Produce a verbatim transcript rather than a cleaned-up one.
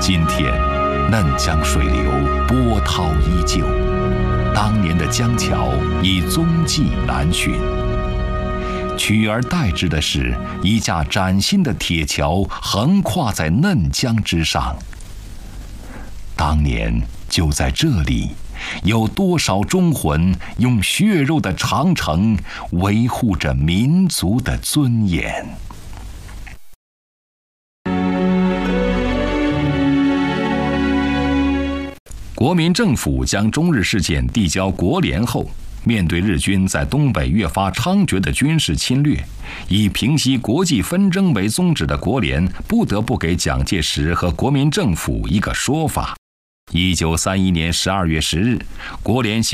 今天，嫩江水流波涛依旧，当年的江桥已踪迹难寻。取而代之的是一架崭新的铁桥横跨在嫩江之上。当年就在这里，有多少忠魂用血肉的长城维护着民族的尊严。国民政府将中日事件递交国联后，面对日军在东北越发猖獗的军事侵略，以平息国际纷争为宗旨的国联不得不给蒋介石和国民政府一个说法。一九三一年十二月十日，国联